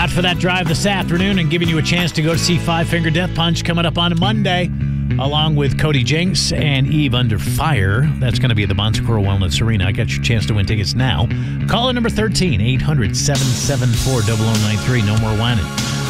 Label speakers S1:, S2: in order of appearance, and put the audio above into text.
S1: Out for that drive this afternoon and giving you a chance to go to see Five Finger Death Punch coming up on Monday, along with Cody Jinks and Eve Under Fire. That's going to be at the Bon Sequoia Wellness Arena. I got your chance to win tickets now. Call in number 13, 800-774-0093. No more whining.